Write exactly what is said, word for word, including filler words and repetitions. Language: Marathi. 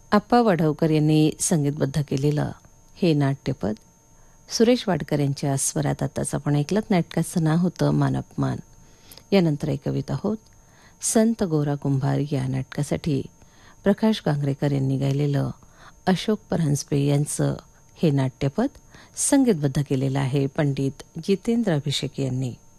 आप्पा वाढवकर यांनी संगीतबद्ध केलेलं हे नाट्यपद सुरेश वाडकर यांच्या स्वरात आताच आपण ऐकलं. नाटकाचं नाव होतं मानपमान. यानंतर ऐकवीत आहोत संत गोरा कुंभार या नाटकासाठी प्रकाश गांगरेकर यांनी गायलेलं अशोक परांजपे यांचं हे नाट्यपद संगीतबद्ध केलेलं आहे पंडित जितेंद्र अभिषेक यांनी.